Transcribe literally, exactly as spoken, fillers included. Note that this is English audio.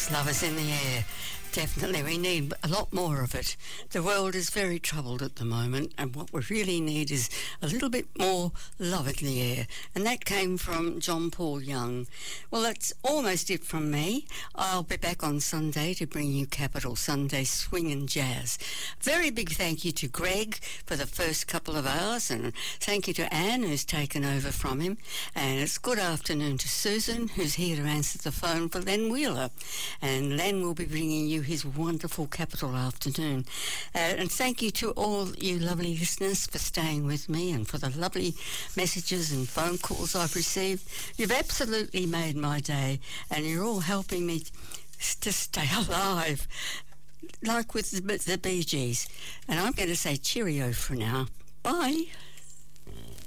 Yes, love is in the air. Definitely, we need a lot more of it. The world is very troubled at the moment, and what we really need is a little bit more love in the air. And that came from John Paul Young. Well, that's almost it from me. I'll be back on Sunday to bring you Capital Sunday Swing and Jazz. Very big thank you to Greg for the first couple of hours, and thank you to Anne, who's taken over from him. And it's good afternoon to Susan, who's here to answer the phone for Len Wheeler. And Len will be bringing you his wonderful Capital Afternoon. Uh, and thank you to all you lovely listeners for staying with me and for the lovely messages and phone calls I've received. You've absolutely made my day, and you're all helping me to stay alive, like with the, the Bee Gees. And I'm going to say cheerio for now. Bye.